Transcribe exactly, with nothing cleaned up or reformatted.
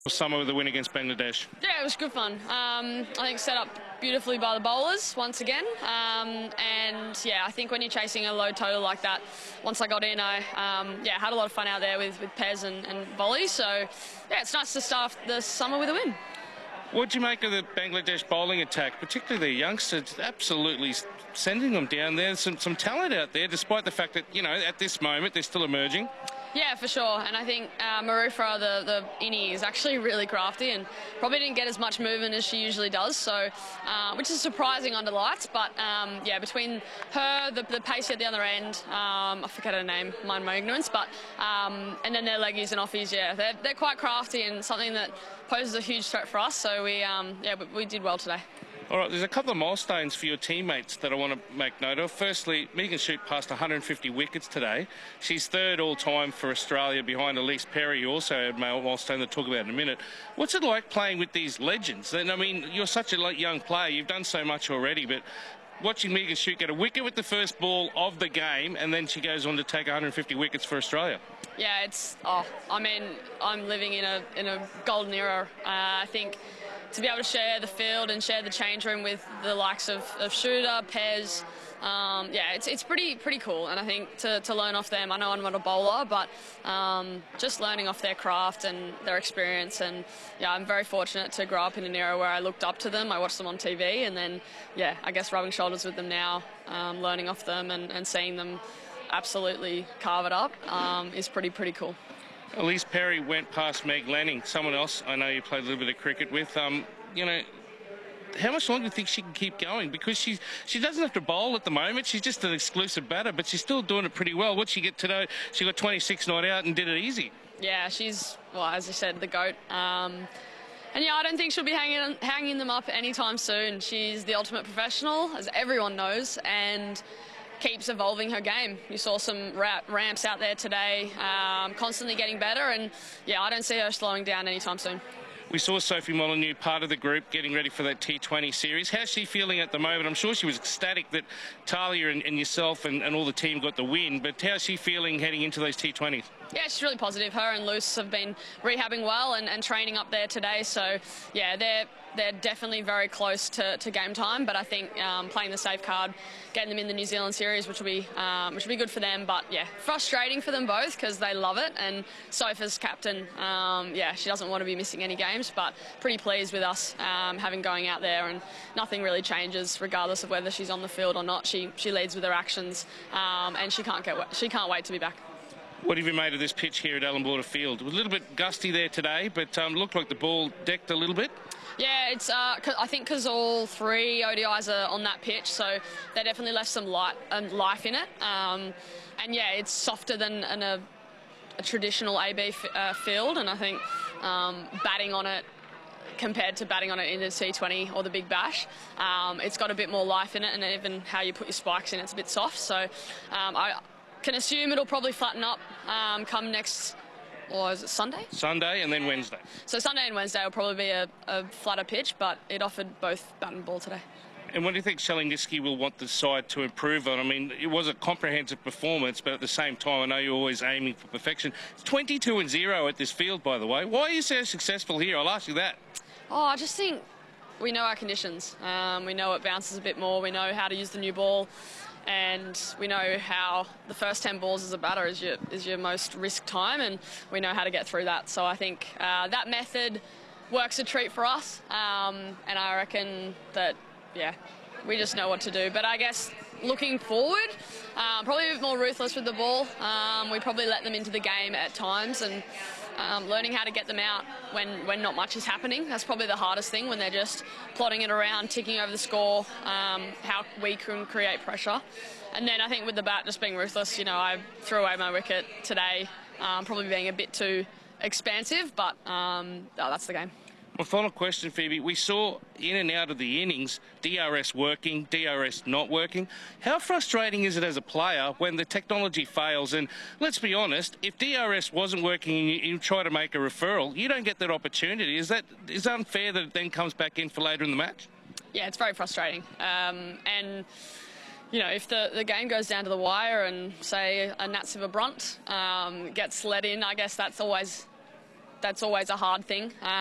Summer with the win against Bangladesh. Yeah, it was good fun. Um, I think set up beautifully by the bowlers once again. Um, and yeah, I think when you're chasing a low total like that, once I got in, I um, yeah had a lot of fun out there with, with Pez and, and Volley. So yeah, it's nice to start the summer with a win. What do you make of the Bangladesh bowling attack, particularly the youngsters, absolutely sending them down there? Some, some talent out there, despite the fact that, you know, at this moment, they're still emerging. Yeah, for sure. And I think uh, Marufa, the, the innie, is actually really crafty and probably didn't get as much movement as she usually does, so uh, which is surprising under lights. But um, yeah, between her, the, the pace at the other end, um, I forget her name, mind my ignorance, but um, and then their leggies and offies, yeah, they're, they're quite crafty and something that poses a huge threat for us. So we, um, yeah, we, we did well today. All right, there's a couple of milestones for your teammates that I want to make note of. Firstly, Megan Shute passed one hundred fifty wickets today. She's third all-time for Australia behind Elise Perry, who also had a milestone that we'll talk about in a minute. What's it like playing with these legends? And I mean, you're such a young player. You've done so much already, but watching Megan Shute get a wicket with the first ball of the game, and then she goes on to take one hundred fifty wickets for Australia. Yeah, it's, oh, I mean, I'm living in a, in a golden era. Uh, I think to be able to share the field and share the change room with the likes of, of Shooter, Pez, um, yeah, it's it's pretty pretty cool. And I think to, to learn off them, I know I'm not a bowler, but um, just learning off their craft and their experience. And yeah, I'm very fortunate to grow up in an era where I looked up to them. I watched them on T V, and then yeah, I guess rubbing shoulders with them now, um, learning off them and, and seeing them absolutely carve it up um, is pretty pretty cool. Elise Perry went past Meg Lanning, someone else I know you played a little bit of cricket with. Um, you know, how much longer do you think she can keep going? Because she she doesn't have to bowl at the moment. She's just an exclusive batter, but she's still doing it pretty well. What'd she get today? She got twenty-six not out and did it easy. Yeah, she's, well, as you said, the GOAT. Um, and yeah, I don't think she'll be hanging hanging them up anytime soon. She's the ultimate professional, as everyone knows, and keeps evolving her game. You saw some ra ramps out there today, um, constantly getting better, and yeah, I don't see her slowing down anytime soon. We saw Sophie Molyneux, part of the group, getting ready for that T twenty series. How's she feeling at the moment? I'm sure she was ecstatic that Talia and, and yourself and, and all the team got the win, but how's she feeling heading into those T twenties? Yeah, she's really positive. Her and Luce have been rehabbing well and, and training up there today, so yeah, they're they're definitely very close to, to game time. But I think um, playing the safe card, getting them in the New Zealand series, which will be um, which will be good for them. But yeah, frustrating for them both because they love it. And Sophie's captain, um, yeah, she doesn't want to be missing any games, but pretty pleased with us um, having going out there, and nothing really changes regardless of whether she's on the field or not. She she leads with her actions, um, and she can't get she can't wait to be back. What have you made of this pitch here at Allan Border Field? It was a little bit gusty there today, but um, looked like the ball decked a little bit. Yeah, it's. Uh, I think because all three O D Is are on that pitch, so they definitely left some light and life in it. Um, and yeah, it's softer than an, a, a traditional A B uh, field, and I think um, batting on it compared to batting on it in the T twenty or the Big Bash, um, it's got a bit more life in it, and even how you put your spikes in, it's a bit soft. So um, I can assume it'll probably flatten up um, come next. Or is it Sunday? Sunday and then Wednesday. So Sunday and Wednesday will probably be a, a flatter pitch, but it offered both bat and ball today. And what do you think Shelly-Niski will want the side to improve on? I mean, it was a comprehensive performance, but at the same time, I know you're always aiming for perfection. It's twenty-two and zero at this field, by the way. Why are you so successful here? I'll ask you that. Oh, I just think we know our conditions. Um, we know it bounces a bit more. We know how to use the new ball. And we know how the first ten balls as a batter is your is your most risk time, and we know how to get through that. So I think uh, that method works a treat for us, um, and I reckon that, yeah, we just know what to do. But I guess looking forward, uh, probably a bit more ruthless with the ball. Um, we probably let them into the game at times, and Um, learning how to get them out when, when not much is happening. That's probably the hardest thing, when they're just plotting it around, ticking over the score, um, how we can create pressure. And then I think with the bat just being ruthless, you know, I threw away my wicket today, um, probably being a bit too expansive, but um, oh, that's the game. My final question, Phoebe. We saw in and out of the innings, D R S working, D R S not working. How frustrating is it as a player when the technology fails? And let's be honest, if D R S wasn't working and you, you try to make a referral, you don't get that opportunity. Is that is it unfair that it then comes back in for later in the match? Yeah, it's very frustrating. Um, and you know, if the, the game goes down to the wire and, say, a Natsiva Brunt um, gets let in, I guess that's always that's always a hard thing. Um,